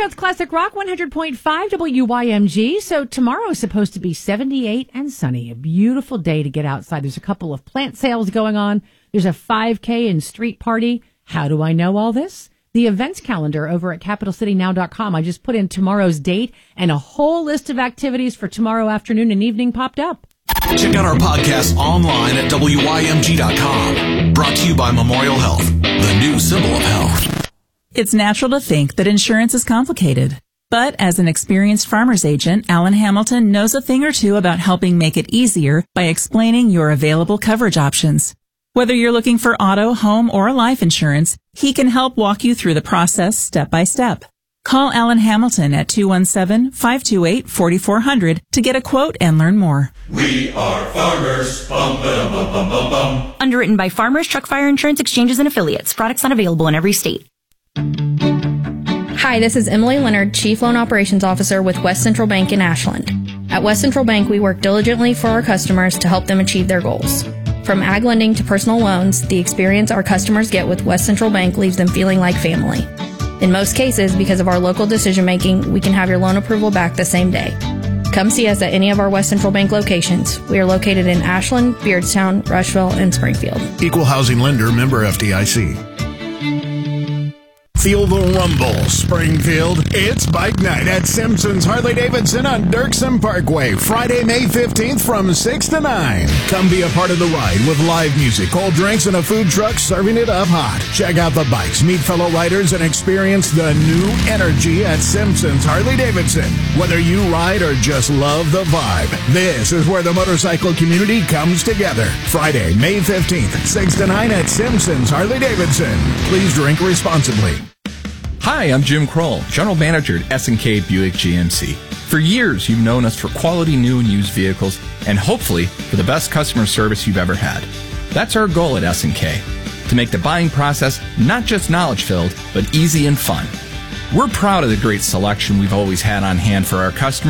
Gutfeld's Classic Rock 100.5 WYMG. So tomorrow is supposed to be 78 and sunny. A beautiful day to get outside. There's a couple of plant sales going on. There's a 5K and street party. How do I know all this? The events calendar over at CapitalCityNow.com. I just put in tomorrow's date, and a whole list of activities for tomorrow afternoon and evening popped up. Check out our podcast online at WYMG.com. Brought to you by Memorial Health, the new symbol of health. It's natural to think that insurance is complicated. But as an experienced farmer's agent, Alan Hamilton knows a thing or two about helping make it easier by explaining your available coverage options. Whether you're looking for auto, home, or life insurance, he can help walk you through the process step by step. Call Alan Hamilton at 217-528-4400 to get a quote and learn more. We are farmers. Bum, ba-dum, bum, bum, bum, bum. Underwritten by Farmers Truck Fire Insurance Exchanges and Affiliates. Products not available in every state. Hi, this is Emily Leonard, Chief Loan Operations Officer with West Central Bank in Ashland. At West Central Bank, we work diligently for our customers to help them achieve their goals. From ag lending to personal loans, the experience our customers get with West Central Bank leaves them feeling like family. In most cases, because of our local decision making, we can have your loan approval back the same day. Come see us at any of our West Central Bank locations. We are located in Ashland, Beardstown, Rushville, and Springfield. Equal housing lender, member FDIC. Feel the rumble, Springfield. It's Bike Night at Simpson's Harley-Davidson on Dirksen Parkway, Friday, May 15th from 6 to 9. Come be a part of the ride with live music, cold drinks, and a food truck serving it up hot. Check out the bikes, meet fellow riders, and experience the new energy at Simpson's Harley-Davidson. Whether you ride or just love the vibe, this is where the motorcycle community comes together. Friday, May 15th, 6 to 9 at Simpson's Harley-Davidson. Please drink responsibly. Hi, I'm Jim Kroll, General Manager at S&K Buick GMC. For years, you've known us for quality new and used vehicles, and hopefully for the best customer service you've ever had. That's our goal at S&K, to make the buying process not just knowledge-filled, but easy and fun. We're proud of the great selection we've always had on hand for our customers.